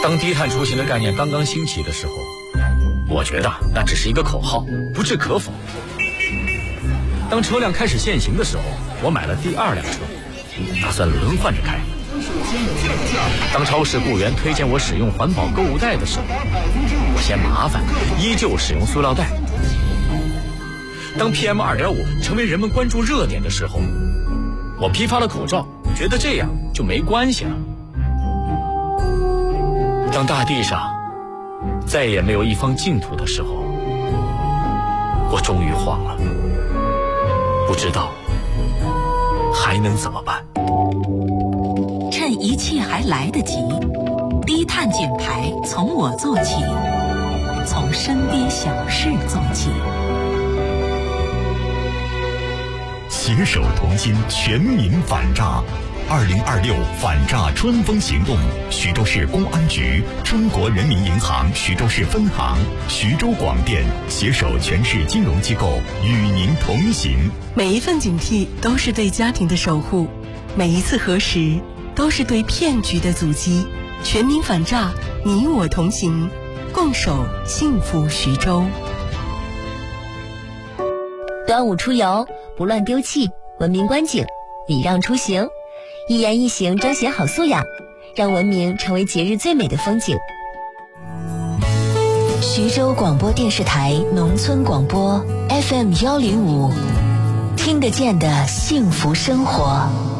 当低碳出行的概念刚刚兴起的时候，我觉得那只是一个口号，不置可否。当车辆开始限行的时候，我买了第2辆车，打算轮换着开。当超市雇员推荐我使用环保购物袋的时候，我嫌麻烦，依旧使用塑料袋。当 PM2.5 成为人们关注热点的时候，我批发了口罩，觉得这样就没关系了。当大地上再也没有一方净土的时候，我终于慌了，不知道还能怎么办。 趁一切还来得及，低碳减排从我做起，从身边小事做起。 携手同心，全民反诈。2026反诈春风行动，徐州市公安局、中国人民银行徐州市分行、徐州广电携手全市金融机构与您同行。 每一份警惕都是对家庭的守护，每一次核实都是对骗局的阻击。全民反诈，你我同行，共守幸福徐州。 端午出游，不乱丢弃，文明观景，礼让出行，一言一行彰显好素养，让文明成为节日最美的风景。徐州广播电视台农村广播 FM105，听得见的幸福生活。